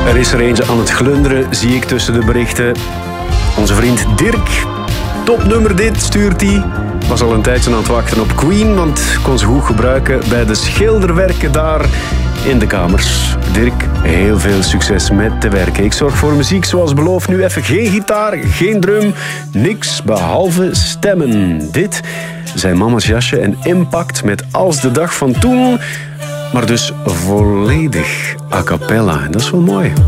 Er is er eentje aan het glunderen, zie ik tussen de berichten. Onze vriend Dirk. Topnummer dit, stuurt hij. Was al een tijdje aan het wachten op Queen, want kon ze goed gebruiken bij de schilderwerken daar in de kamers. Dirk, heel veel succes met te werken. Ik zorg voor muziek zoals beloofd. Nu even geen gitaar, geen drum, niks behalve stemmen. Dit zijn Mama's Jasje en Impact met Als de dag van toen, maar dus volledig a cappella. En dat is wel mooi.